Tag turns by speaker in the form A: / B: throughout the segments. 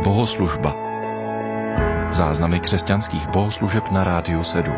A: Bohoslužba. Záznamy křesťanských bohoslužeb na Rádiu 7.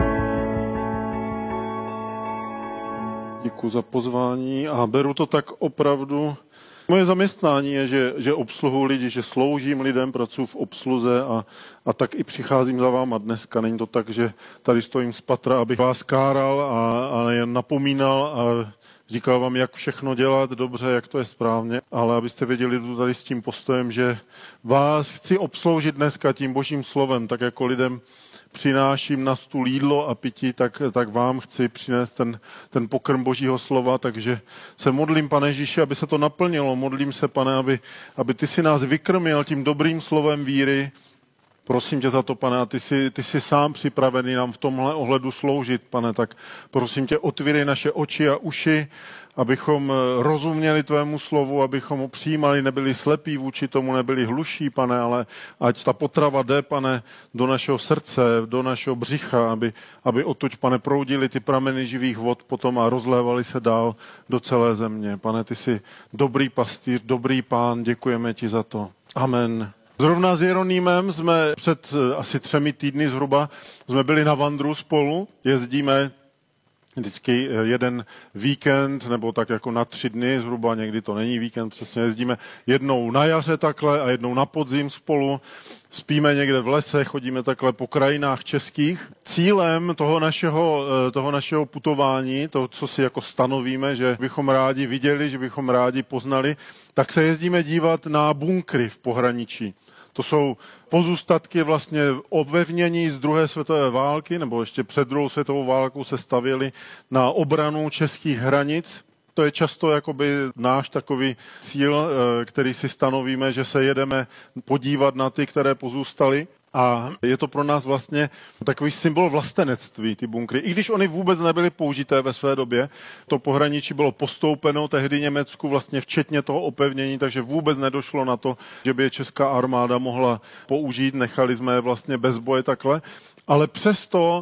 B: Děkuji za pozvání a beru to tak opravdu. Moje zaměstnání je, že obsluhuji lidi, že sloužím lidem, pracuji v obsluze a tak i přicházím za váma dneska. Není to tak, že tady stojím z patra, abych vás káral a jen napomínal a říkal vám, jak všechno dělat dobře, jak to je správně, ale abyste věděli, jdu tady s tím postojem, že vás chci obsloužit dneska tím Božím slovem, tak jako lidem přináším na stůl jídlo a pití, tak vám chci přinést ten pokrm Božího slova, takže se modlím, Pane Ježíši, aby se to naplnilo. Modlím se, Pane, aby ty si nás vykrmil tím dobrým slovem víry. Prosím tě za to, Pane, a ty jsi sám připravený nám v tomhle ohledu sloužit, Pane, tak prosím tě, otvírej naše oči a uši, abychom rozuměli tvému slovu, abychom ho přijímali, nebyli slepí vůči tomu, nebyli hluší, Pane, ale ať ta potrava jde, Pane, do našeho srdce, do našeho břicha, aby odtud, Pane, proudily ty prameny živých vod potom a rozlévaly se dál do celé země. Pane, ty jsi dobrý pastýř, dobrý Pán, děkujeme ti za to. Amen. Zrovna s Jeronýmem jsme před asi 3 týdny zhruba jsme byli na vandru spolu, jezdíme vždycky jeden víkend, nebo tak jako na 3 dny, zhruba někdy to není víkend, přesně jezdíme jednou na jaře takhle a jednou na podzim spolu, spíme někde v lese, chodíme takhle po krajinách českých. Cílem toho našeho putování, to, co si jako stanovíme, že bychom rádi viděli, že bychom rádi poznali, tak se jezdíme dívat na bunkry v pohraničí. To jsou pozůstatky vlastně opevnění z 2. světové války, nebo ještě před 2. světovou válkou se stavěly na obranu českých hranic. To je často jakoby náš takový cíl, který si stanovíme, že se jedeme podívat na ty, které pozůstaly. A je to pro nás vlastně takový symbol vlastenectví, ty bunkry. I když oni vůbec nebyly použité ve své době, to pohraničí bylo postoupeno tehdy Německu vlastně včetně toho opevnění, takže vůbec nedošlo na to, že by je česká armáda mohla použít, nechali jsme je vlastně bez boje takhle. Ale přesto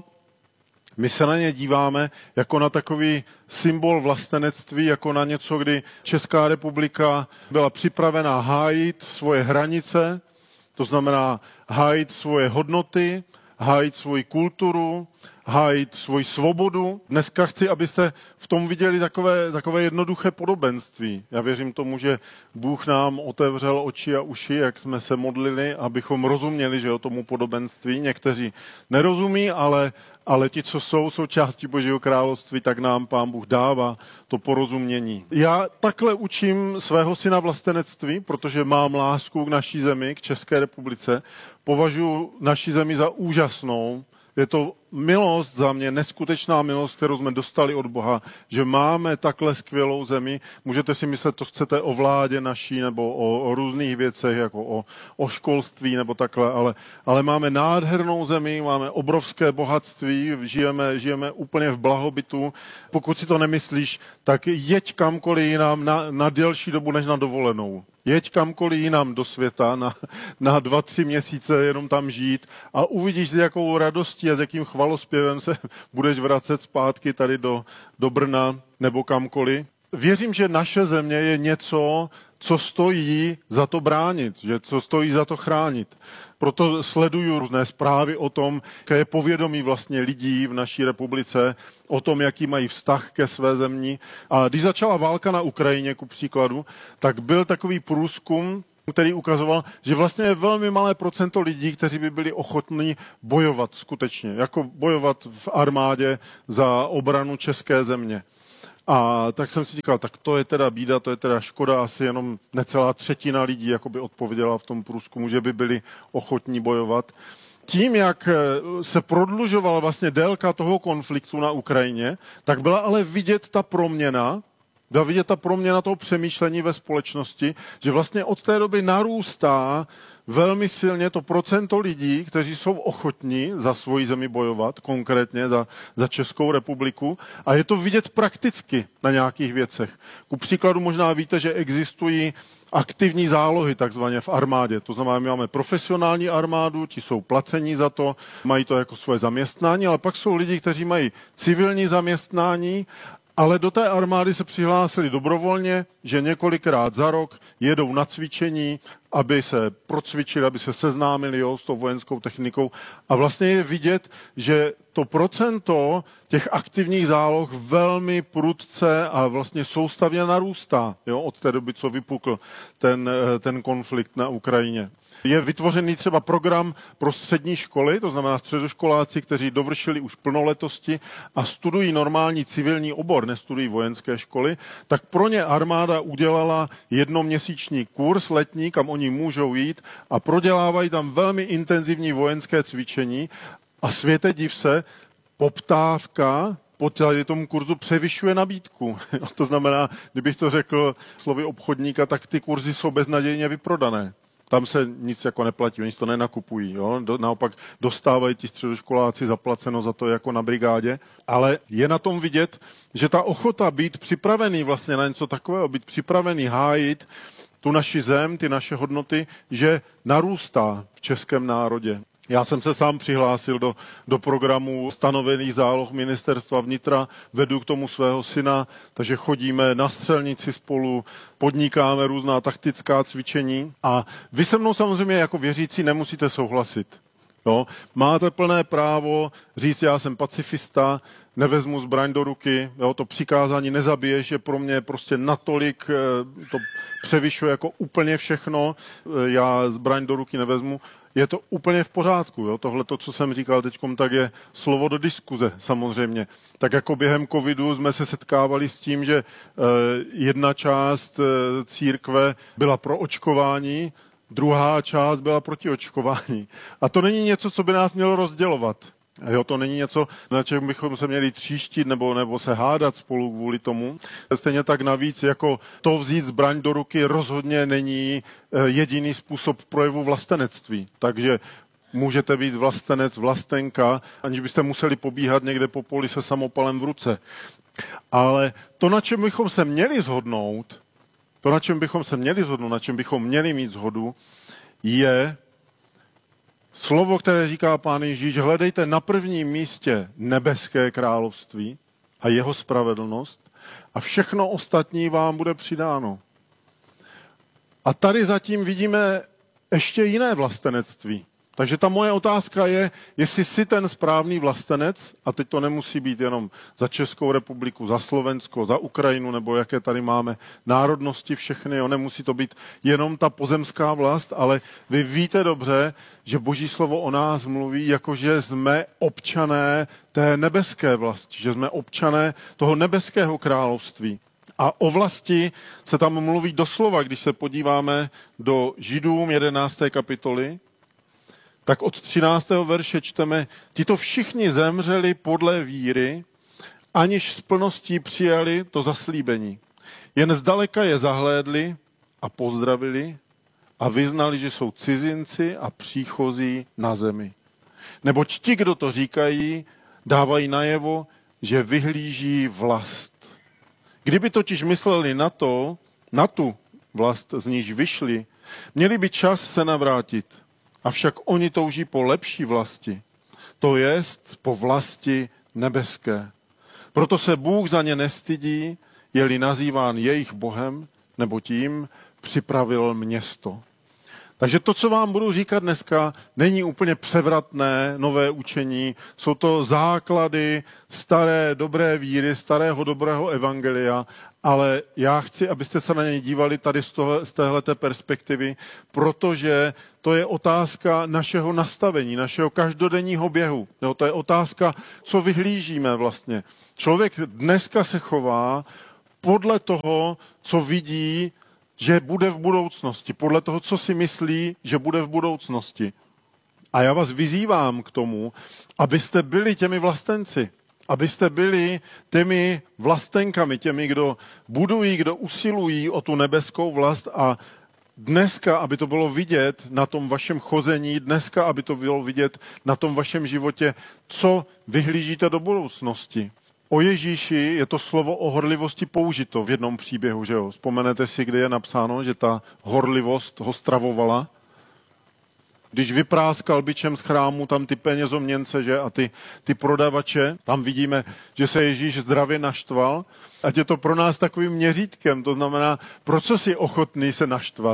B: my se na ně díváme jako na takový symbol vlastenectví, jako na něco, kdy Česká republika byla připravená hájit svoje hranice, to znamená hájit svoje hodnoty, hájit svoji kulturu, hájit svoji svobodu. Dneska chci, abyste v tom viděli takové jednoduché podobenství. Já věřím tomu, že Bůh nám otevřel oči a uši, jak jsme se modlili, abychom rozuměli, že o tomu podobenství. Někteří nerozumí, ale ti, co jsou součástí Božího království, tak nám Pán Bůh dává to porozumění. Já takhle učím svého syna vlastenectví, protože mám lásku k naší zemi, k České republice. Považuji naši zemi za úžasnou. Je to milost za mě, neskutečná milost, kterou jsme dostali od Boha, že máme takhle skvělou zemi. Můžete si myslet, to chcete o vládě naší nebo o různých věcech, jako o školství nebo takhle, ale máme nádhernou zemi, máme obrovské bohatství, žijeme úplně v blahobytu. Pokud si to nemyslíš, tak jeď kamkoliv jinam na delší dobu než na dovolenou. Jeď kamkoliv jinam do světa na 2-3 měsíce jenom tam žít a uvidíš, s jakou radostí a s jakým chvalospěvem se budeš vracet zpátky tady do Brna nebo kamkoliv. Věřím, že naše země je něco, co stojí za to bránit, že co stojí za to chránit. Proto sleduju různé zprávy o tom, jaké je povědomí vlastně lidí v naší republice, o tom, jaký mají vztah ke své zemi. A když začala válka na Ukrajině, ku příkladu, tak byl takový průzkum, který ukazoval, že vlastně je velmi malé procento lidí, kteří by byli ochotní bojovat skutečně, jako bojovat v armádě za obranu české země. A tak jsem si říkal, tak to je teda bída, to je teda škoda, asi jenom necelá 1/3 lidí jakoby odpověděla v tom průzkumu, že by byli ochotní bojovat. Tím, jak se prodlužovala vlastně délka toho konfliktu na Ukrajině, tak byla ale vidět ta proměna toho přemýšlení ve společnosti, že vlastně od té doby narůstá velmi silně to procento lidí, kteří jsou ochotní za svoji zemi bojovat, konkrétně za Českou republiku. A je to vidět prakticky na nějakých věcech. Ku příkladu možná víte, že existují aktivní zálohy takzvaně v armádě. To znamená, my máme profesionální armádu, ti jsou placení za to, mají to jako svoje zaměstnání, ale pak jsou lidi, kteří mají civilní zaměstnání, ale do té armády se přihlásili dobrovolně, že několikrát za rok jedou na cvičení, aby se procvičili, aby se seznámili s tou vojenskou technikou. A vlastně je vidět, že to procento těch aktivních záloh velmi prudce a vlastně soustavně narůstá, od té doby, co vypukl ten konflikt na Ukrajině. Je vytvořený třeba program pro střední školy, to znamená středoškoláci, kteří dovršili už plnoletosti a studují normální civilní obor, nestudují vojenské školy, tak pro ně armáda udělala jednoměsíční kurz letní, kam oni můžou jít a prodělávají tam velmi intenzivní vojenské cvičení a světe div se, poptávka po tomu kurzu převyšuje nabídku. To znamená, kdybych to řekl slovy obchodníka, tak ty kurzy jsou beznadějně vyprodané. Tam se nic jako neplatí, oni to nenakupují. Jo? Naopak dostávají ti středoškoláci zaplaceno za to jako na brigádě. Ale je na tom vidět, že ta ochota být připravený vlastně na něco takového, být připravený hájit tu naši zem, ty naše hodnoty, že narůstá v českém národě. Já jsem se sám přihlásil do programu stanovených záloh ministerstva vnitra, vedu k tomu svého syna, takže chodíme na střelnici spolu, podnikáme různá taktická cvičení a vy se mnou samozřejmě jako věřící nemusíte souhlasit. Jo? Máte plné právo říct, já jsem pacifista, nevezmu zbraň do ruky, jo? To přikázání nezabiješ je pro mě prostě natolik, to převyšuje jako úplně všechno, já zbraň do ruky nevezmu. Je to úplně v pořádku. Jo? Tohle, to, co jsem říkal teďkom, tak je slovo do diskuze samozřejmě. Tak jako během covidu jsme se setkávali s tím, že jedna část církve byla pro očkování, druhá část byla proti očkování. A to není něco, co by nás mělo rozdělovat. Jo, to není něco, na čem bychom se měli tříštit nebo se hádat spolu kvůli tomu. Stejně tak navíc, jako to vzít zbraň do ruky rozhodně není jediný způsob projevu vlastenectví. Takže můžete být vlastenec, vlastenka, aniž byste museli pobíhat někde po poli se samopalem v ruce. Ale to, na čem bychom se měli shodnout, na čem bychom měli mít shodu, je slovo, které říká Pán Ježíš, hledejte na prvním místě nebeské království a jeho spravedlnost a všechno ostatní vám bude přidáno. A tady zatím vidíme ještě jiné vlastenectví. Takže ta moje otázka je, jestli jsi ten správný vlastenec, a teď to nemusí být jenom za Českou republiku, za Slovensko, za Ukrajinu, nebo jaké tady máme národnosti všechny, jo, nemusí to být jenom ta pozemská vlast, ale vy víte dobře, že Boží slovo o nás mluví, jakože jsme občané té nebeské vlasti, že jsme občané toho nebeského království. A o vlasti se tam mluví doslova, když se podíváme do Židům 11. kapitoly, tak od 13. verše čteme, tito všichni zemřeli podle víry, aniž s plností přijali to zaslíbení. Jen zdaleka je zahlédli a pozdravili a vyznali, že jsou cizinci a příchozí na zemi. Neboť ti, kdo to říkají, dávají najevo, že vyhlíží vlast. Kdyby totiž mysleli na tu vlast, z níž vyšli, měli by čas se navrátit. Avšak oni touží po lepší vlasti, to jest po vlasti nebeské. Proto se Bůh za ně nestydí, je-li nazýván jejich Bohem, nebo tím připravil město. Takže to, co vám budu říkat dneska, není úplně převratné nové učení. Jsou to základy staré dobré víry, starého dobrého evangelia, ale já chci, abyste se na něj dívali tady z téhleté perspektivy, protože to je otázka našeho nastavení, našeho každodenního běhu. Jo, to je otázka, co vyhlížíme vlastně. Člověk dneska se chová podle toho, co vidí, že bude v budoucnosti, podle toho, co si myslí, že bude v budoucnosti. A já vás vyzývám k tomu, abyste byli těmi vlastenci, abyste byli těmi vlastenkami, těmi, kdo budují, kdo usilují o tu nebeskou vlast a dneska, aby to bylo vidět na tom vašem chození, dneska, aby to bylo vidět na tom vašem životě, co vyhlížíte do budoucnosti. O Ježíši je to slovo o horlivosti použito v jednom příběhu, že jo? Vzpomenete si, kde je napsáno, že ta horlivost ho stravovala? Když vypráskal bičem z chrámu tam ty penězoměnce, že? A ty prodavače, tam vidíme, že se Ježíš zdravě naštval. Ať je to pro nás takovým měřítkem, to znamená, pro co si ochotný se naštvat?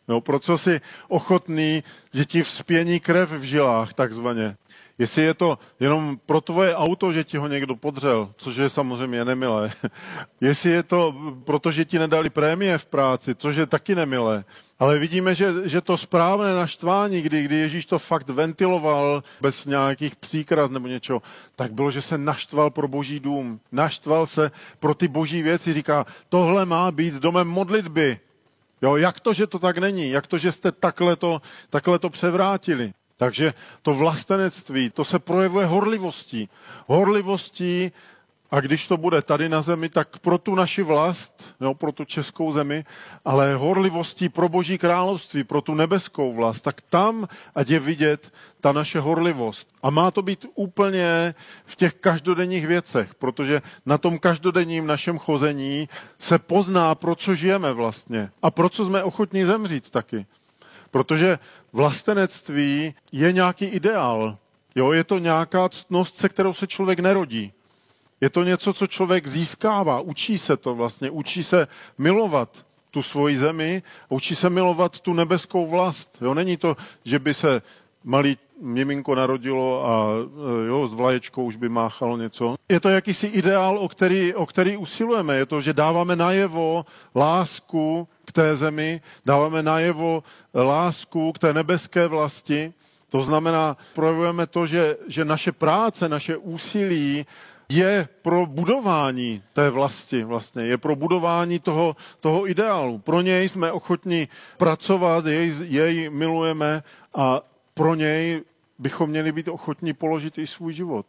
B: Jo, pro co jsi ochotný, že ti vzpění krev v žilách, takzvaně. Jestli je to jenom pro tvoje auto, že ti ho někdo podřel, což je samozřejmě nemilé. Jestli je to proto, že ti nedali prémie v práci, což je taky nemilé. Ale vidíme, že to správné naštvání, kdy Ježíš to fakt ventiloval bez nějakých příkrat nebo něčeho, tak bylo, že se naštval pro boží dům. Naštval se pro ty boží věci. Říká, tohle má být domem modlitby. Jo, jak to, že to tak není? Jak to, že jste takhle to převrátili? Takže to vlastenectví, to se projevuje horlivostí. Horlivostí, a když to bude tady na zemi, tak pro tu naši vlast, jo, pro tu českou zemi, ale horlivostí pro boží království, pro tu nebeskou vlast, tak tam, ať je vidět ta naše horlivost. A má to být úplně v těch každodenních věcech, protože na tom každodenním našem chození se pozná, pro co žijeme vlastně a pro co jsme ochotní zemřít taky. Protože vlastenectví je nějaký ideál. Jo, je to nějaká ctnost, se kterou se člověk nerodí. Je to něco, co člověk získává. Učí se to vlastně. Učí se milovat tu svoji zemi a učí se milovat tu nebeskou vlast. Jo, není to, že by se malý miminko narodilo a jo, s vlaječkou už by máchalo něco. Je to jakýsi ideál, o který usilujeme. Je to, že dáváme najevo lásku k té zemi, dáváme najevo lásku k té nebeské vlasti. To znamená, projevujeme to, že naše práce, naše úsilí je pro budování té vlasti vlastně, je pro budování toho ideálu. Pro něj jsme ochotni pracovat, jej milujeme a pro něj bychom měli být ochotni položit i svůj život.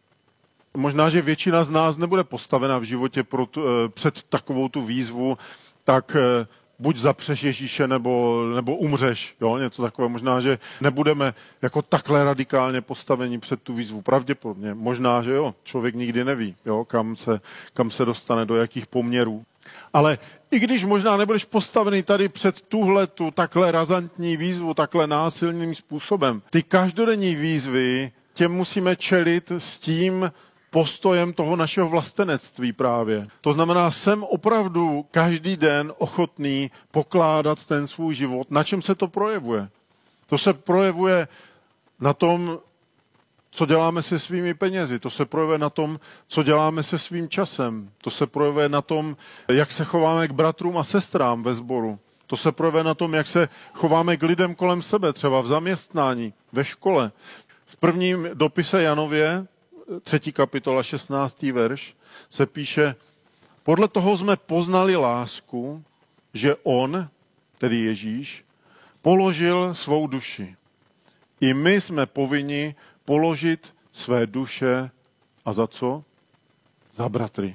B: Možná, že většina z nás nebude postavena v životě před takovou tu výzvu, tak buď zapřeš Ježíše, nebo umřeš. Jo? Něco takové. Možná, že nebudeme jako takhle radikálně postaveni před tu výzvu. Pravděpodobně. Možná, že jo. Člověk nikdy neví, jo? Kam se dostane, do jakých poměrů. Ale i když možná nebudeš postavený tady před tuhletu takhle razantní výzvu, takhle násilným způsobem, ty každodenní výzvy, těm musíme čelit s tím postojem toho našeho vlastenectví právě. To znamená, jsem opravdu každý den ochotný pokládat ten svůj život. Na čem se to projevuje? To se projevuje na tom, co děláme se svými penězi. To se projevuje na tom, co děláme se svým časem. To se projevuje na tom, jak se chováme k bratrům a sestrám ve sboru. To se projevuje na tom, jak se chováme k lidem kolem sebe, třeba v zaměstnání, ve škole. V prvním dopise Janově, 3. kapitola, 16. verš, se píše, podle toho jsme poznali lásku, že on, tedy Ježíš, položil svou duši. I my jsme povinni položit své duše a za co? Za bratry.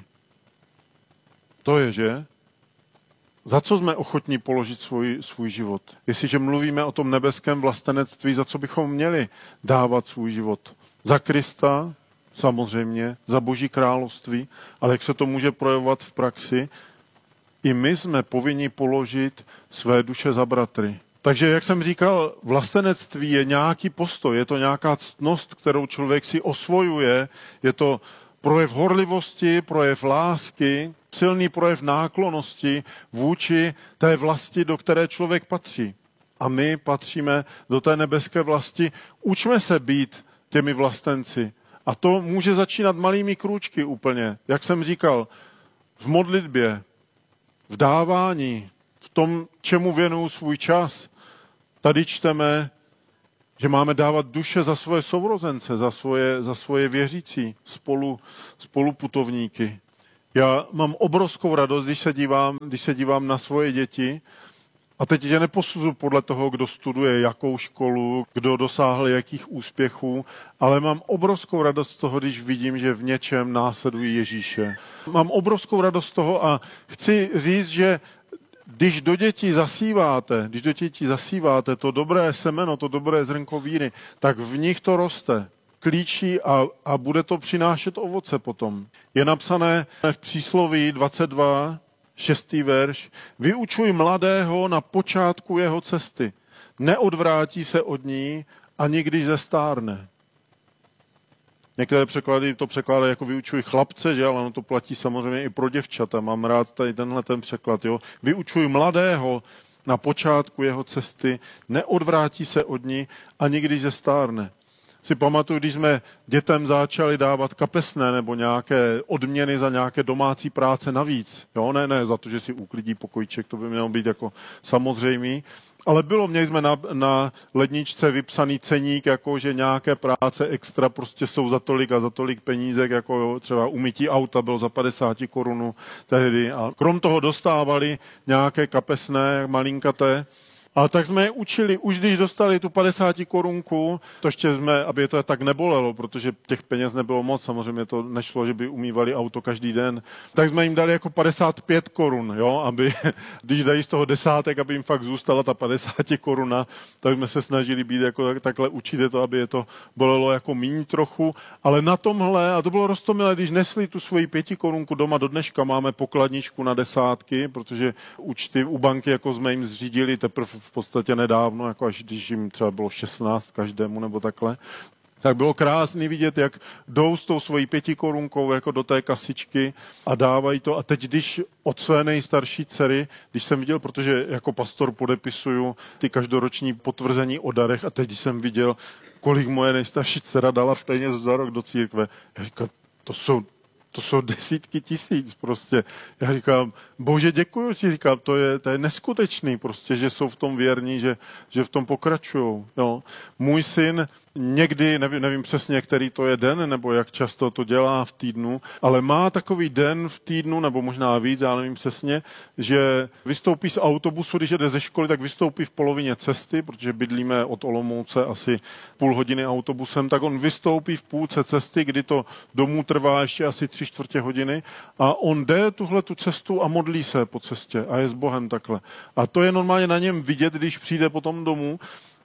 B: To je, že? Za co jsme ochotní položit svůj život? Jestliže mluvíme o tom nebeském vlastenectví, za co bychom měli dávat svůj život? Za Krista, samozřejmě, za Boží království, ale jak se to může projevovat v praxi? I my jsme povinni položit své duše za bratry. Takže, jak jsem říkal, vlastenectví je nějaký postoj, je to nějaká ctnost, kterou člověk si osvojuje, je to projev horlivosti, projev lásky, silný projev náklonnosti vůči té vlasti, do které člověk patří. A my patříme do té nebeské vlasti. Učme se být těmi vlastenci. A to může začínat malými krůčky úplně. Jak jsem říkal, v modlitbě, v dávání, v tom, čemu věnuju svůj čas. Tady čteme, že máme dávat duše za svoje sourozence, za svoje věřící, spoluputovníky. Já mám obrovskou radost, když se dívám na svoje děti, a teď je neposuzuji podle toho, kdo studuje jakou školu, kdo dosáhl jakých úspěchů, ale mám obrovskou radost z toho, když vidím, že v něčem následují Ježíše. Mám obrovskou radost z toho a chci říct, že když do dětí zasíváte to dobré semeno, to dobré zrnko víry, tak v nich to roste, klíčí a bude to přinášet ovoce potom. Je napsané v přísloví 22, 6. verš, vyučuj mladého na počátku jeho cesty, neodvrátí se od ní, ani když zestárne. Některé překlady to překládají jako vyučuj chlapce, že? Ale ono to platí samozřejmě i pro děvčata. Mám rád tady tenhle ten překlad. Jo? Vyučuj mladého na počátku jeho cesty, neodvrátí se od ní ani když zestárne. Si pamatuju, když jsme dětem začali dávat kapesné nebo nějaké odměny za nějaké domácí práce navíc. Jo, ne za to, že si uklidí pokojíček, to by mělo být jako samozřejmý. Ale měli jsme na ledničce vypsaný ceník, jako že nějaké práce extra prostě jsou za tolik a za tolik penízek, jako jo, třeba umytí auta bylo za 50 korun tehdy. A krom toho dostávali nějaké kapesné, malinkaté. A tak jsme je učili, už když dostali tu 50 korunku, to ještě jsme, aby je to tak nebolelo, protože těch peněz nebylo moc, samozřejmě to nešlo, že by umývali auto každý den, tak jsme jim dali jako 55 korun, jo, aby, když dají z toho desátek, aby jim fakt zůstala ta 50 koruna, tak jsme se snažili být jako takhle učit je to, aby je to bolelo jako míň trochu, ale na tomhle, a to bylo roztomilé, když nesli tu svoji 5 korunku doma, do dneška máme pokladničku na desátky, protože účty u banky jako jsme jim zřídili teprve v podstatě nedávno, jako až když jim třeba bylo 16 každému nebo takhle, tak bylo krásný vidět, jak jdou s tou svojí 5 korunkou jako do té kasičky a dávají to. A teď, když od své nejstarší dcery, když jsem viděl, protože jako pastor podepisuju ty každoroční potvrzení o darech, a teď, když jsem viděl, kolik moje nejstarší dcera dala peněz za rok do církve, já říkám, to jsou desítky tisíc prostě. Já říkám, Bože, děkuju ti, říkám, to je neskutečný prostě, že jsou v tom věrní, že v tom pokračujou. No. Můj syn někdy, nevím přesně, který to je den, nebo jak často to dělá v týdnu, ale má takový den v týdnu, nebo možná víc, já nevím přesně, že vystoupí z autobusu, když jede ze školy, tak vystoupí v polovině cesty, protože bydlíme od Olomouce asi půl hodiny autobusem, tak on vystoupí v půlce cesty, kdy to domů trvá ještě asi 3/4 hodiny a on jde tu cestu a modlí se po cestě a je s Bohem takhle. A to je normálně na něm vidět, když přijde potom domů,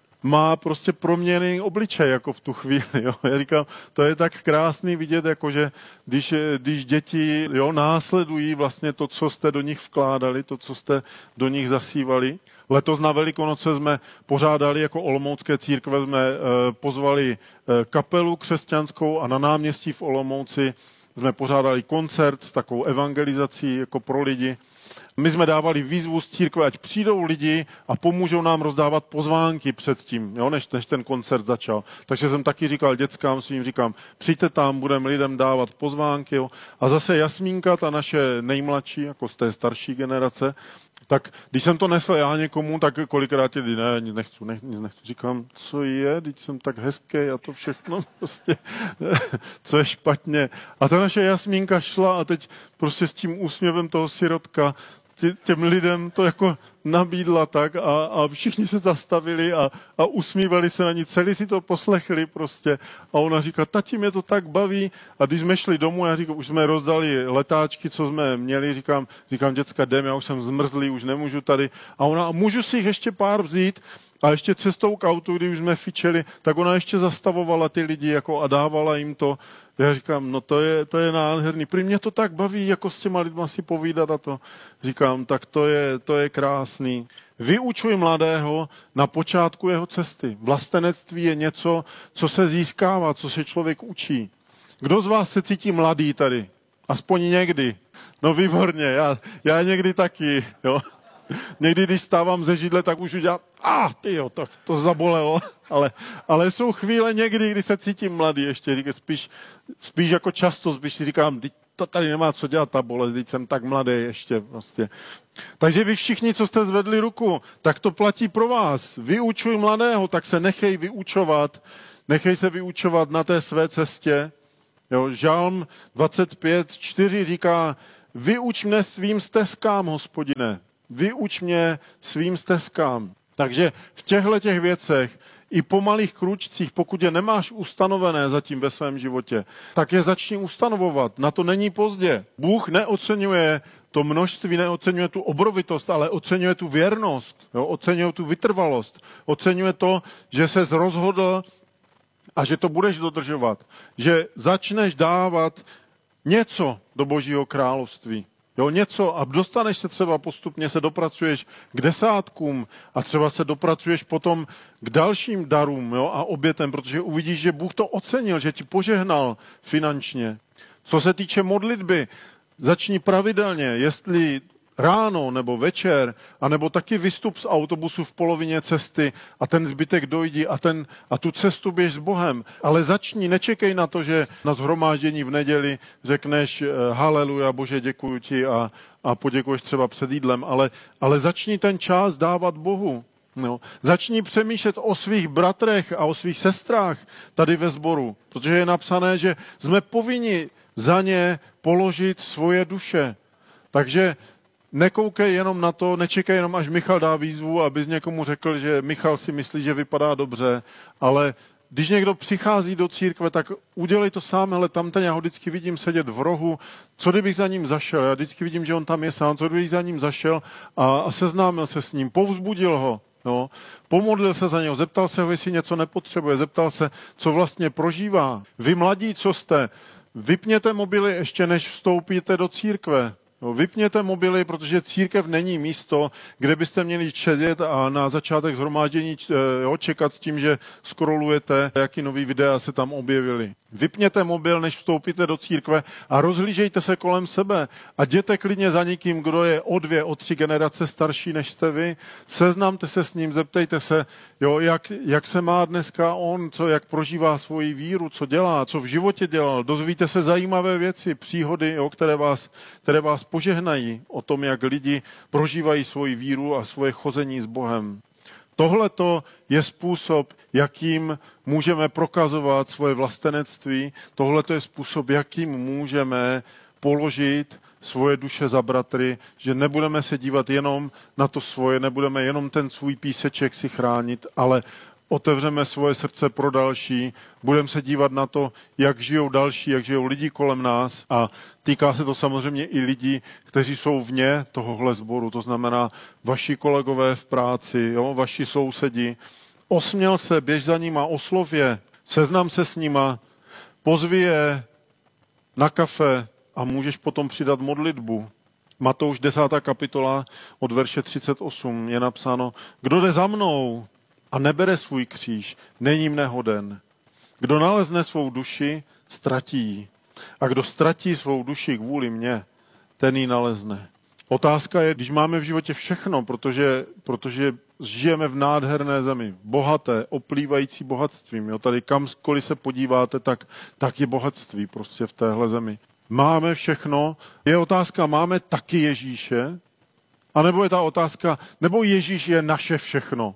B: má prostě proměněný obličej jako v tu chvíli. Jo. Já říkám, to je tak krásný vidět, jakože když děti následují vlastně to, co jste do nich vkládali, to, co jste do nich zasívali. Letos na Velikonoce jsme pořádali jako olomoucké církve, jsme pozvali kapelu křesťanskou a na náměstí v Olomouci jsme pořádali koncert s takovou evangelizací jako pro lidi. My jsme dávali výzvu z církve, ať přijdou lidi a pomůžou nám rozdávat pozvánky předtím, jo, než ten koncert začal. Takže jsem taky říkal dětskám svým, říkám, přijďte tam, budeme lidem dávat pozvánky. Jo. A zase Jasmínka, ta naše nejmladší, jako z té starší generace, tak když jsem to nesl já někomu, tak kolikrát je, ne, nic nechci. Říkám, co je, teď jsem tak hezký a to všechno prostě, co je špatně. A ta naše Jasmínka šla a teď prostě s tím úsměvem toho sirotka těm lidem to jako nabídla tak a všichni se zastavili a usmívali se na ní, celý si to poslechli prostě a ona říká, tati, mě to tak baví a když jsme šli domů, já říkám, už jsme rozdali letáčky, co jsme měli, říkám, děcka, jdem, já už jsem zmrzlý, už nemůžu tady a ona, můžu si jich ještě pár vzít a ještě cestou k autu, když už jsme fičeli, tak ona ještě zastavovala ty lidi jako a dávala jim to. Já říkám, no to je nádherný. Prý mě to tak baví, jako s těma lidma si povídat a to. Říkám, tak to je krásný. Vyučuj mladého na počátku jeho cesty. Vlastenectví je něco, co se získává, co se člověk učí. Kdo z vás se cítí mladý tady? Aspoň někdy. No výborně, já někdy taky, jo. Někdy, když stávám ze židle, tak už udělám, tyjo, to zabolelo. Ale jsou chvíle někdy, kdy se cítím mladý ještě, spíš jako často, spíš si říkám, to tady nemá co dělat ta bolest, teď jsem tak mladý ještě prostě. Takže vy všichni, co jste zvedli ruku, tak to platí pro vás. Vyučuj mladého, tak se nechej se vyučovat na té své cestě. Jo, Žalm 25:4 říká, vyuč mne svým stezkám, Hospodine. Vyuč mě svým stezkám. Takže v těch věcech i po malých kručcích, pokud je nemáš ustanovené zatím ve svém životě, tak je začni ustanovovat. Na to není pozdě. Bůh neoceňuje to množství, neoceňuje tu obrovitost, ale oceňuje tu věrnost, jo? Oceňuje tu vytrvalost, oceňuje to, že ses rozhodl a že to budeš dodržovat. Že začneš dávat něco do Božího království. Jo, něco a dostaneš se třeba postupně, se dopracuješ k desátkům a třeba se dopracuješ potom k dalším darům, jo, a obětem, protože uvidíš, že Bůh to ocenil, že ti požehnal finančně. Co se týče modlitby, začni pravidelně, jestli ráno nebo večer, anebo taky vystup z autobusu v polovině cesty a ten zbytek dojdi a tu cestu běž s Bohem. Ale začni, nečekej na to, že na shromáždění v neděli řekneš haleluja, Bože, děkuju ti a poděkuješ třeba před jídlem, ale začni ten čas dávat Bohu. No. Začni přemýšlet o svých bratrech a o svých sestrách tady ve sboru, protože je napsané, že jsme povinni za ně položit svoje duše. Takže nekoukej jenom na to, nečekej jenom, až Michal dá výzvu, abys někomu řekl, že Michal si myslí, že vypadá dobře, ale když někdo přichází do církve, tak udělej to sám, hele, tamten já ho vždycky vidím sedět v rohu, co kdybych za ním zašel, já vždycky vidím, že on tam je sám, co kdybych za ním zašel a seznámil se s ním, povzbudil ho, no, pomodlil se za něho, zeptal se ho, jestli něco nepotřebuje, zeptal se, co vlastně prožívá. Vy mladí, co jste, vypněte mobily ještě než vstoupíte do církve. No, vypněte mobily, protože církev není místo, kde byste měli sedět a na začátek shromáždění čekat s tím, že scrollujete, jaký nový videa se tam objevily. Vypněte mobil, než vstoupíte do církve a rozhlížejte se kolem sebe a jděte klidně za někým, kdo je o 2, o 3 generace starší než jste vy. Seznamte se s ním, zeptejte se, jo, jak se má dneska on, jak prožívá svoji víru, co dělá, co v životě dělal. Dozvíte se zajímavé věci, příhody, jo, které vás požehnají o tom, jak lidi prožívají svoji víru a svoje chození s Bohem. Tohleto je způsob, jakým můžeme prokazovat svoje vlastenectví. Tohleto je způsob, jakým můžeme položit svoje duše za bratry, že nebudeme se dívat jenom na to svoje, nebudeme jenom ten svůj píseček si chránit, ale otevřeme svoje srdce pro další, budeme se dívat na to, jak žijou další, jak žijou lidi kolem nás a týká se to samozřejmě i lidí, kteří jsou vně tohohle sboru, to znamená vaši kolegové v práci, jo, vaši sousedi. Osměl se, běž za nima, oslov je, seznam se s nima, pozvi je na kafe a můžeš potom přidat modlitbu. Matouš 10. kapitola od verše 38 je napsáno, kdo jde za mnou a nebere svůj kříž, není mne hoden. Kdo nalezne svou duši, ztratí. A kdo ztratí svou duši kvůli mně, ten ji nalezne. Otázka je, když máme v životě všechno, protože žijeme v nádherné zemi, bohaté, oplývající bohatstvím. Jo? Tady kamkoliv se podíváte, tak je bohatství prostě v téhle zemi. Máme všechno. Je otázka, máme taky Ježíše? A nebo je ta otázka, nebo Ježíš je naše všechno?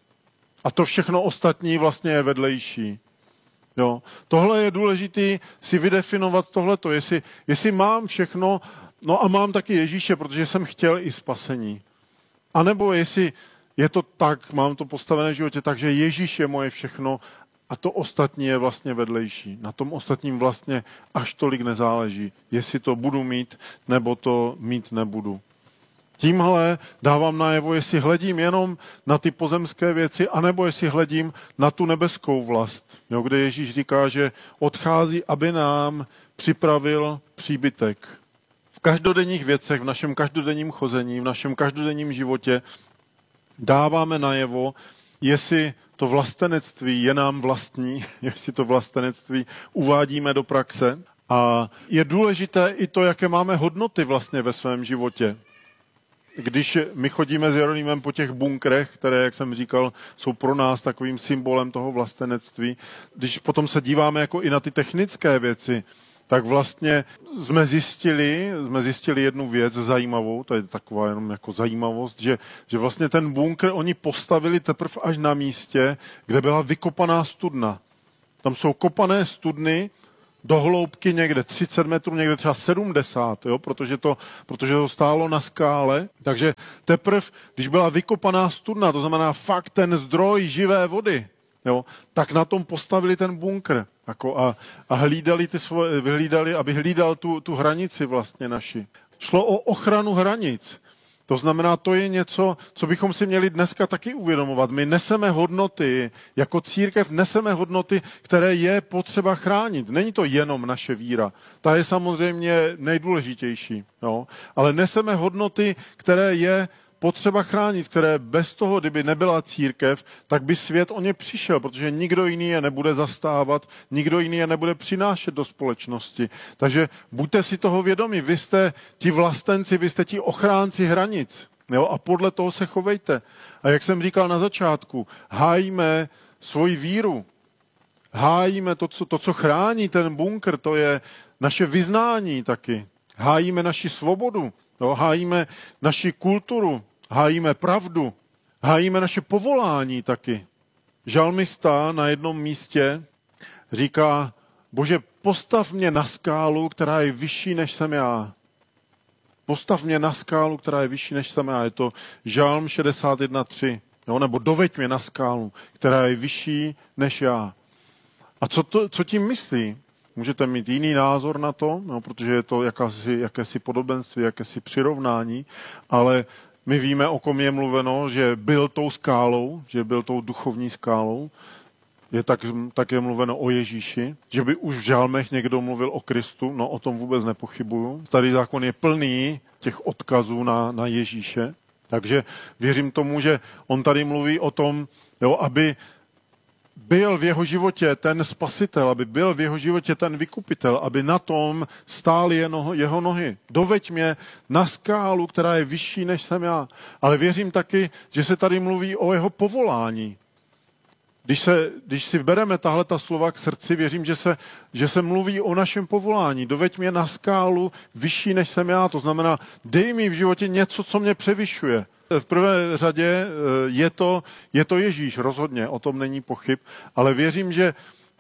B: A to všechno ostatní vlastně je vedlejší. Jo. Tohle je důležité si vydefinovat tohleto. Jestli mám všechno, no a mám taky Ježíše, protože jsem chtěl i spasení. A nebo jestli je to tak, mám to postavené v životě tak, že Ježíš je moje všechno a to ostatní je vlastně vedlejší. Na tom ostatním vlastně až tolik nezáleží. Jestli to budu mít, nebo to mít nebudu. Tímhle dávám najevo, jestli hledím jenom na ty pozemské věci, anebo jestli hledím na tu nebeskou vlast, jo, kde Ježíš říká, že odchází, aby nám připravil příbytek. V každodenních věcech, v našem každodenním chození, v našem každodenním životě dáváme najevo, jestli to vlastenectví je nám vlastní, jestli to vlastenectví uvádíme do praxe. A je důležité i to, jaké máme hodnoty vlastně ve svém životě. Když my chodíme s Jeronýmem po těch bunkrech, které, jak jsem říkal, jsou pro nás takovým symbolem toho vlastenectví, když potom se díváme jako i na ty technické věci, tak vlastně jsme zjistili jednu věc zajímavou, to je taková jenom jako zajímavost, že vlastně ten bunkr oni postavili teprve až na místě, kde byla vykopaná studna. Tam jsou kopané studny, do hloubky někde 30 metrů, někde třeba 70, jo, protože to stálo na skále. Takže teprve, když byla vykopaná studna, to znamená fakt ten zdroj živé vody, jo, tak na tom postavili ten bunkr. Jako a hlídali, aby hlídal tu hranici vlastně naši. Šlo o ochranu hranic. To znamená, to je něco, co bychom si měli dneska taky uvědomovat. My neseme hodnoty, jako církev neseme hodnoty, které je potřeba chránit. Není to jenom naše víra. Ta je samozřejmě nejdůležitější. No? Ale neseme hodnoty, které je potřeba chránit, které bez toho, kdyby nebyla církev, tak by svět o ně přišel, protože nikdo jiný je nebude zastávat, nikdo jiný je nebude přinášet do společnosti. Takže buďte si toho vědomi, vy jste ti vlastenci, vy jste ti ochránci hranic. Jo? A podle toho se chovejte. A jak jsem říkal na začátku, hájíme svoji víru, hájíme to, co chrání ten bunkr, to je naše vyznání taky. Hájíme naši svobodu, jo? Hájíme naši kulturu, hájíme pravdu, hájíme naše povolání taky. Žalmista na jednom místě říká, Bože, postav mě na skálu, která je vyšší než jsem já. Postav mě na skálu, která je vyšší než jsem já. Je to Žalm 61:3. Jo? Nebo doveď mě na skálu, která je vyšší než já. A co tím myslí? Můžete mít jiný názor na to, no, protože je to jakési podobenství, jakési přirovnání, ale my víme, o kom je mluveno, že byl tou skálou, že byl tou duchovní skálou. Je také mluveno o Ježíši, že by už v žalmech někdo mluvil o Kristu, no o tom vůbec nepochybuju. Starý zákon je plný těch odkazů na Ježíše, takže věřím tomu, že on tady mluví o tom, jo, aby byl v jeho životě ten spasitel, aby byl v jeho životě ten vykupitel, aby na tom stály jeho nohy. Doveď mě na skálu, která je vyšší než jsem já. Ale věřím taky, že se tady mluví o jeho povolání. Když si bereme tahleta slova k srdci, věřím, že se mluví o našem povolání. Doveď mě na skálu vyšší než jsem já. To znamená, dej mi v životě něco, co mě převyšuje. V prvé řadě je to Ježíš, rozhodně, o tom není pochyb, ale věřím, že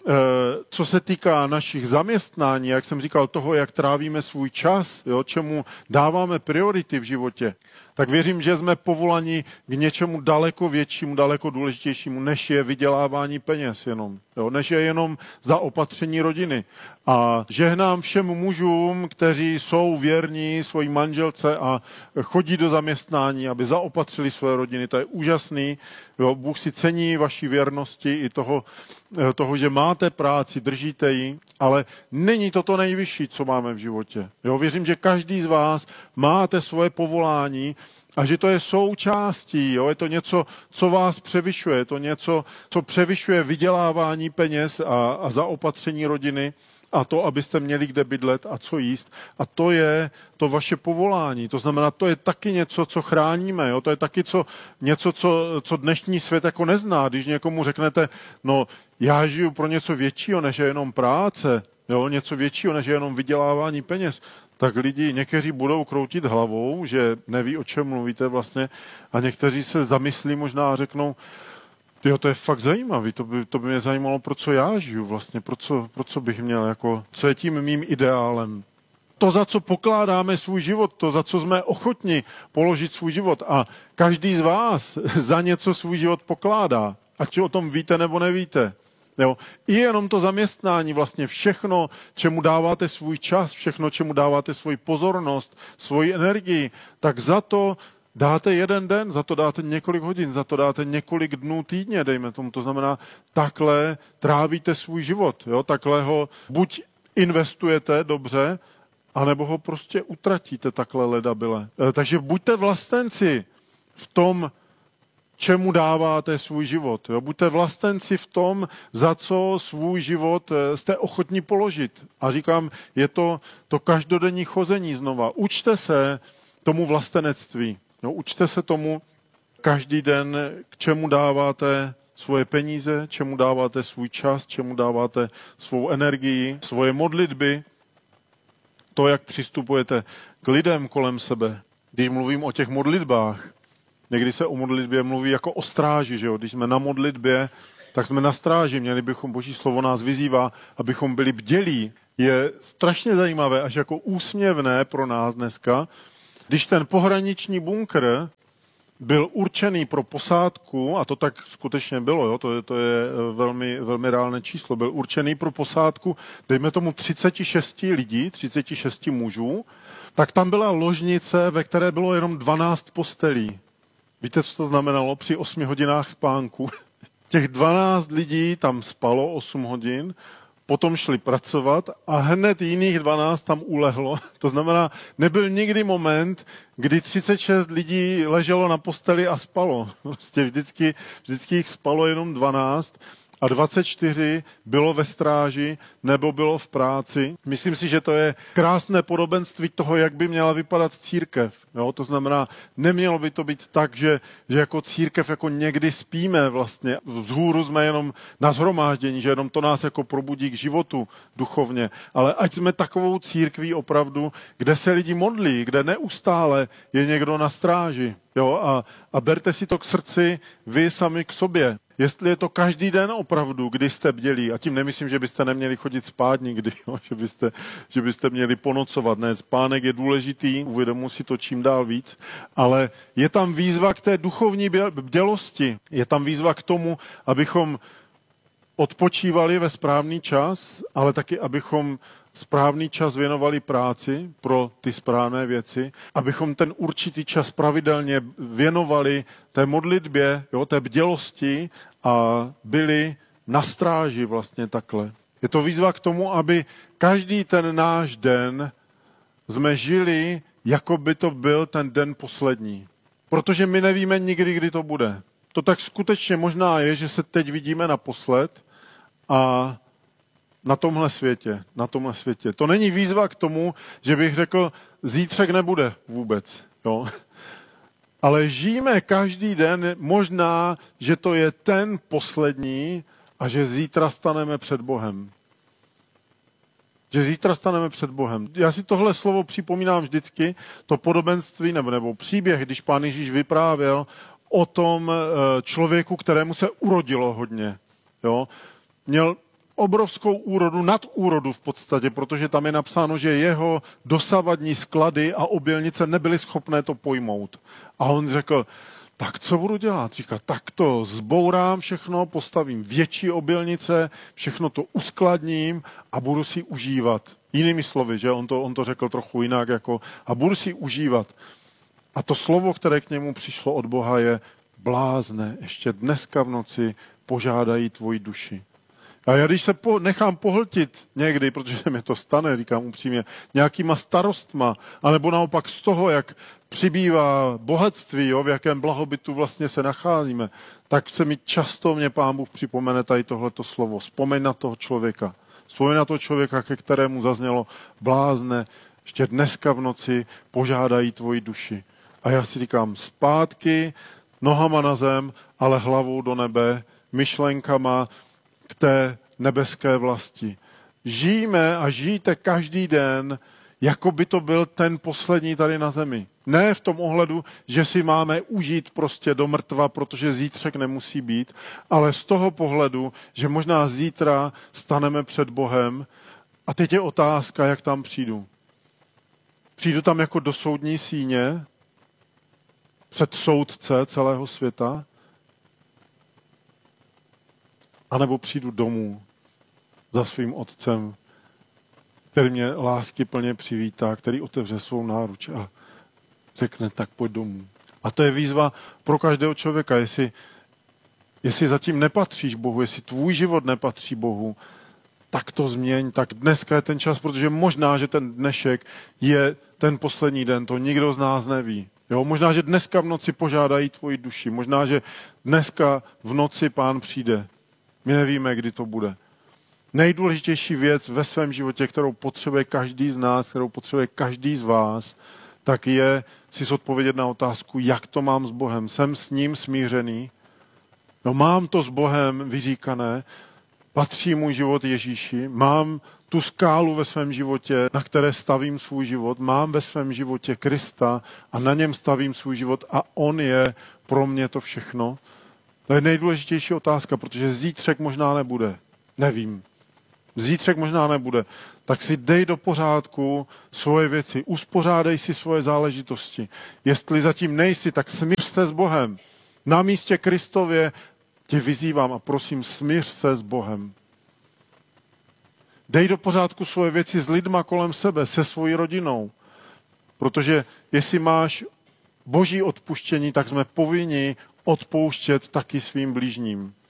B: co se týká našich zaměstnání, jak jsem říkal, toho, jak trávíme svůj čas, jo, čemu dáváme priority v životě, tak věřím, že jsme povolani k něčemu daleko většímu, daleko důležitějšímu, než je vydělávání peněz jenom, jo, než je jenom zaopatření rodiny. A žehnám všem mužům, kteří jsou věrní svojí manželce a chodí do zaměstnání, aby zaopatřili své rodiny. To je úžasný. Jo, Bůh si cení vaší věrnosti i toho, že máte práci, držíte ji, ale není to nejvyšší, co máme v životě. Jo, věřím, že každý z vás máte svoje povolání a že to je součástí, jo, je to něco, co vás převyšuje, je to něco, co převyšuje vydělávání peněz a zaopatření rodiny a to, abyste měli kde bydlet a co jíst. A to je to vaše povolání. To znamená, to je taky něco, co chráníme. Jo? To je taky něco, co dnešní svět jako nezná. Když někomu řeknete, no já žiju pro něco většího, než je jenom práce, jo? Něco většího, než je jenom vydělávání peněz, tak lidi, někteří budou kroutit hlavou, že neví, o čem mluvíte vlastně, a někteří se zamyslí možná a řeknou, jo, to je fakt zajímavý, to by mě zajímalo, pro co já žiju vlastně, pro co bych měl, jako, co je tím mým ideálem. To, za co pokládáme svůj život, to, za co jsme ochotni položit svůj život a každý z vás za něco svůj život pokládá, ať o tom víte nebo nevíte. Jo. I jenom to zaměstnání, vlastně všechno, čemu dáváte svůj čas, všechno, čemu dáváte svoji pozornost, svoji energii, tak za to dáte jeden den, za to dáte několik hodin, za to dáte několik dnů týdně, dejme tomu. To znamená, takhle trávíte svůj život. Jo? Takhle ho buď investujete dobře, anebo ho prostě utratíte takhle ledabyle. Takže buďte vlastenci v tom, čemu dáváte svůj život. Jo? Buďte vlastenci v tom, za co svůj život jste ochotní položit. A říkám, je to každodenní chození znova. Učte se tomu vlastenectví. No, učte se tomu každý den, k čemu dáváte svoje peníze, čemu dáváte svůj čas, čemu dáváte svou energii, svoje modlitby, to, jak přistupujete k lidem kolem sebe. Když mluvím o těch modlitbách, někdy se o modlitbě mluví jako o stráži, že jo? Když jsme na modlitbě, tak jsme na stráži, měli bychom, Boží slovo nás vyzývá, abychom byli bdělí. Je strašně zajímavé, až jako úsměvné pro nás dneska, když ten pohraniční bunkr byl určený pro posádku, a to tak skutečně bylo, jo, to je velmi, velmi reálné číslo, byl určený pro posádku, dejme tomu 36 lidí, 36 mužů, tak tam byla ložnice, ve které bylo jenom 12 postelí. Víte, co to znamenalo při 8 hodinách spánku? Těch 12 lidí tam spalo 8 hodin, potom šli pracovat a hned jiných 12 tam ulehlo. To znamená, nebyl nikdy moment, kdy 36 lidí leželo na posteli a spalo. Prostě vždycky jich spalo jenom 12 a 24 bylo ve stráži nebo bylo v práci. Myslím si, že to je krásné podobenství toho, jak by měla vypadat církev. Jo? To znamená, nemělo by to být tak, že jako církev jako někdy spíme vlastně. Vzhůru jsme jenom na shromáždění, že jenom to nás jako probudí k životu duchovně. Ale ať jsme takovou církví opravdu, kde se lidi modlí, kde neustále je někdo na stráži. Jo? A berte si to k srdci vy sami k sobě. Jestli je to každý den opravdu, kdy jste bdělí, a tím nemyslím, že byste neměli chodit spát nikdy, jo? Že byste měli ponocovat. Ne, spánek je důležitý, uvědomuji si to čím dál víc, ale je tam výzva k té duchovní bdělosti. Je tam výzva k tomu, abychom odpočívali ve správný čas, ale taky, abychom správný čas věnovali práci pro ty správné věci, abychom ten určitý čas pravidelně věnovali té modlitbě, jo, té bdělosti a byli na stráži vlastně takhle. Je to výzva k tomu, aby každý ten náš den jsme žili, jako by to byl ten den poslední. Protože my nevíme nikdy, kdy to bude. To tak skutečně možná je, že se teď vidíme naposled a na tomhle světě. To není výzva k tomu, že bych řekl, zítřek nebude vůbec. Jo? Ale žijeme každý den, možná, že to je ten poslední a že zítra staneme před Bohem. Já si tohle slovo připomínám vždycky, to podobenství nebo příběh, když Pán Ježíš vyprávěl o tom člověku, kterému se urodilo hodně. Jo? Měl obrovskou úrodu, nadúrodu v podstatě, protože tam je napsáno, že jeho dosavadní sklady a obilnice nebyly schopné to pojmout. A on řekl, tak co budu dělat? Říká, tak to zbourám všechno, postavím větší obilnice, všechno to uskladním a budu si užívat. Jinými slovy, že on to řekl trochu jinak, jako, a budu si užívat. A to slovo, které k němu přišlo od Boha, je blázne, ještě dneska v noci požádají tvoji duši. A já když se nechám pohltit někdy, protože se mi to stane, říkám upřímně, nějakýma starostma, anebo naopak z toho, jak přibývá bohatství, jo, v jakém blahobytu vlastně se nacházíme, tak se mi často Pán Bůh připomene tady tohleto slovo. Vzpomeň na toho člověka. Vzpomeň na toho člověka, ke kterému zaznělo blázne, ještě dneska v noci požádají tvoji duši. A já si říkám, zpátky, nohama na zem, ale hlavou do nebe, myšlenkama k té nebeské vlasti. Žijeme a žijte každý den, jako by to byl ten poslední tady na zemi. Ne v tom ohledu, že si máme užít prostě do mrtva, protože zítřek nemusí být, ale z toho pohledu, že možná zítra staneme před Bohem a teď je otázka, jak tam přijdu. Přijdu tam jako do soudní síně, před soudce celého světa, anebo přijdu domů za svým otcem, který mě lásky plně přivítá, který otevře svou náruč a řekne, tak pojď domů. A to je výzva pro každého člověka, jestli zatím nepatříš Bohu, jestli tvůj život nepatří Bohu, tak to změň, tak dneska je ten čas, protože možná, že ten dnešek je ten poslední den, to nikdo z nás neví. Jo, možná, že dneska v noci požádají tvoji duši, možná, že dneska v noci Pán přijde. My nevíme, kdy to bude. Nejdůležitější věc ve svém životě, kterou potřebuje každý z nás, kterou potřebuje každý z vás, tak je si zodpovědět na otázku, jak to mám s Bohem. Jsem s ním smířený? No, mám to s Bohem vyříkané? Patří můj život Ježíši? Mám tu skálu ve svém životě, na které stavím svůj život? Mám ve svém životě Krista a na něm stavím svůj život a on je pro mě to všechno? To je nejdůležitější otázka, protože zítřek možná nebude. Nevím. Zítřek možná nebude. Tak si dej do pořádku svoje věci. Uspořádej si svoje záležitosti. Jestli zatím nejsi, tak smíř se s Bohem. Na místě Kristově tě vyzývám a prosím, smíř se s Bohem. Dej do pořádku svoje věci s lidma kolem sebe, se svojí rodinou. Protože jestli máš Boží odpuštění, tak jsme povinni odpouštět taky svým blížním.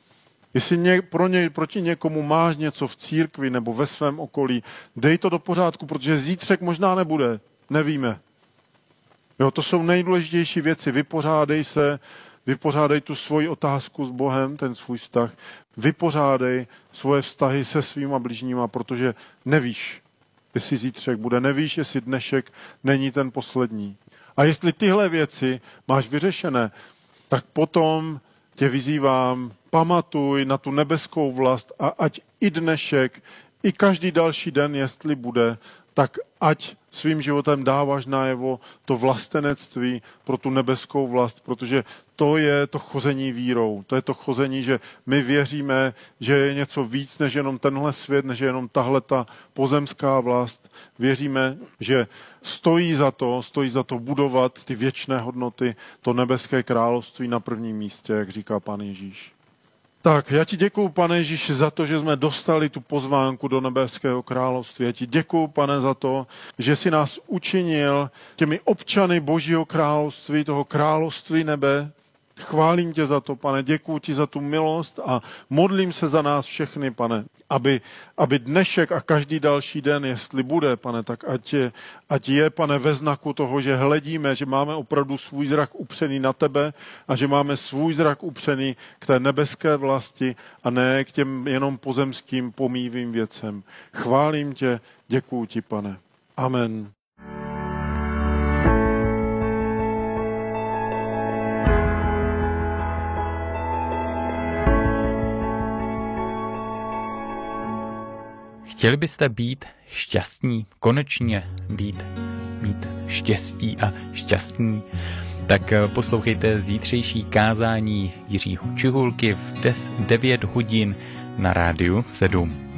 B: Jestli proti někomu máš něco v církvi nebo ve svém okolí, dej to do pořádku, protože zítřek možná nebude. Nevíme. Jo, to jsou nejdůležitější věci. Vypořádej tu svoji otázku s Bohem, ten svůj vztah. Vypořádej svoje vztahy se svýma bližníma, protože nevíš, jestli zítřek bude. Nevíš, jestli dnešek není ten poslední. A jestli tyhle věci máš vyřešené, tak potom tě vyzývám, pamatuj na tu nebeskou vlast a ať i dnešek, i každý další den, jestli bude, tak ať svým životem dáváš najevo to vlastenectví pro tu nebeskou vlast, protože to je to chození vírou. To je to chození, že my věříme, že je něco víc než jenom tenhle svět, než jenom tahleta pozemská vlast. Věříme, že stojí za to budovat ty věčné hodnoty, to nebeské království na prvním místě, jak říká Pán Ježíš. Tak, já ti děkuju, Pane Ježíši, za to, že jsme dostali tu pozvánku do nebeského království. Já ti děkuju, Pane, za to, že jsi nás učinil těmi občany Božího království, toho království nebe. Chválím tě za to, Pane, děkuju ti za tu milost a modlím se za nás všechny, Pane, aby dnešek a každý další den, jestli bude, Pane, tak ať je, Pane, ve znaku toho, že hledíme, že máme opravdu svůj zrak upřený na tebe a že máme svůj zrak upřený k té nebeské vlasti a ne k těm jenom pozemským pomíjivým věcem. Chválím tě, děkuju ti, Pane. Amen.
C: Chtěli byste být šťastní, konečně mít štěstí a šťastní, tak poslouchejte zítřejší kázání Jiřího Čihulky v 9 hodin na Rádiu 7.